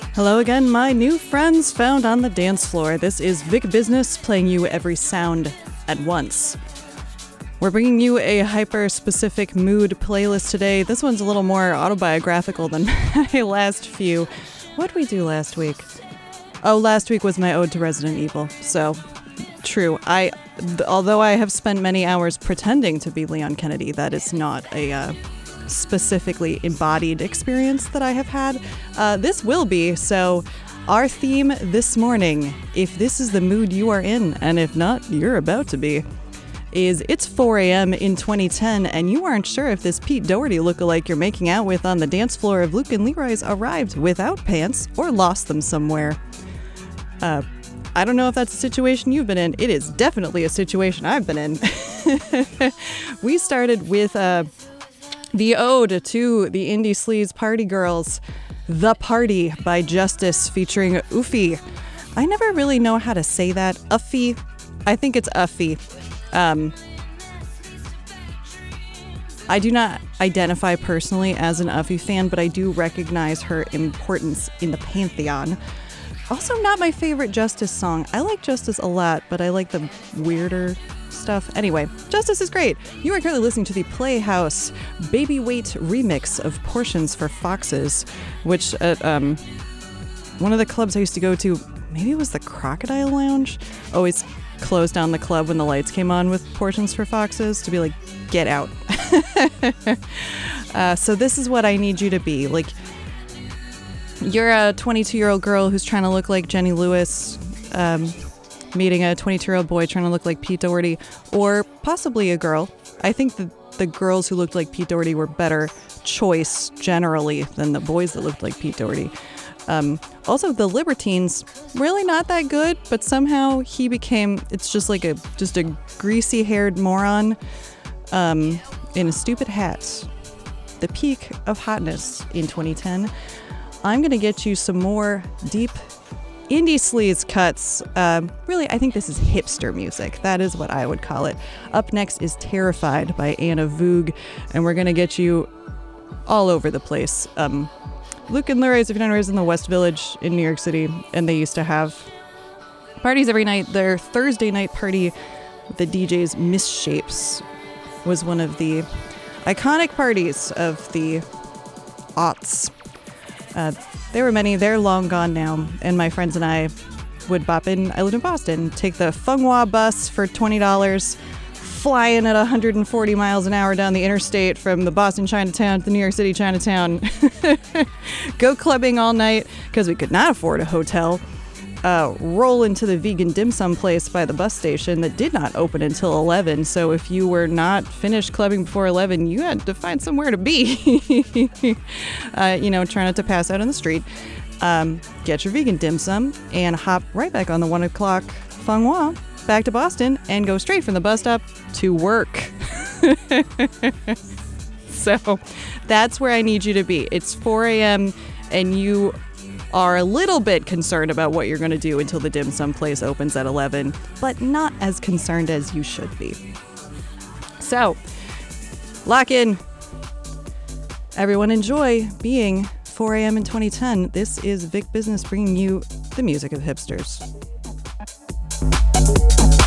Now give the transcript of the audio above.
Hello again, my new friends found on the dance floor. This is Vic Business playing you every sound at once. We're bringing you a hyper-specific mood playlist today. This one's a little more autobiographical than my last few. What did we do last week? Oh, last week was my ode to Resident Evil. So, true. Although I have spent many hours pretending to be Leon Kennedy, that is not a specifically embodied experience that I have had. This will be, so our theme this morning, if this is the mood you are in, and if not, you're about to be, is it's 4 a.m. in 2010, and you aren't sure if this Pete Doherty lookalike you're making out with on the dance floor of Luke and Leroy's arrived without pants or lost them somewhere. I don't know if that's a situation you've been in. It is definitely a situation I've been in. We started with the ode to the indie sleaze party girls, The Party by Justice featuring Uffie. I never really know how to say that. Uffie. I think it's Uffie. I do not identify personally as an Uffie fan, but I do recognize her importance in the pantheon. Also not my favorite Justice song. I like Justice a lot, but I like the weirder stuff. Anyway, Justice is great. You are currently listening to the Playhouse Baby Weight remix of Portions for Foxes, which at one of the clubs I used to go to, maybe it was the Crocodile Lounge, always closed down the club when the lights came on with Portions for Foxes to be like, get out. So this is what I need you to be. Like, you're a 22-year-old girl who's trying to look like Jenny Lewis, meeting a 22-year-old boy trying to look like Pete Doherty, or possibly a girl. I think the girls who looked like Pete Doherty were better choice generally than the boys that looked like Pete Doherty. Also, the Libertines, really not that good, but somehow he became, it's just like a greasy-haired moron in a stupid hat. The peak of hotness in 2010. I'm going to get you some more deep indie sleaze cuts. Really, I think this is hipster music. That is what I would call it. Up next is Terrified by Anna Voog, and we're going to get you all over the place. Luke and Leroy's, if you're not raised in the West Village in New York City, and they used to have parties every night. Their Thursday night party, the DJ's Misshapes, was one of the iconic parties of the aughts. There were many. They're long gone now. And my friends and I would bop in. I lived in Boston. Take the Funghua bus for $20, flying at 140 miles an hour down the interstate from the Boston Chinatown to the New York City Chinatown. Go clubbing all night because we could not afford a hotel. Roll into the vegan dim sum place by the bus station that did not open until 11. So if you were not finished clubbing before 11, you had to find somewhere to be. Try not to pass out on the street. Get your vegan dim sum and hop right back on the 1 o'clock Funghua back to Boston and go straight from the bus stop to work. So that's where I need you to be. It's 4 a.m. and you are a little bit concerned about what you're going to do until the dim sum place opens at 11, but not as concerned as you should be. So, lock in. Everyone enjoy being 4 a.m. in 2010. This is Vic Business bringing you the music of hipsters.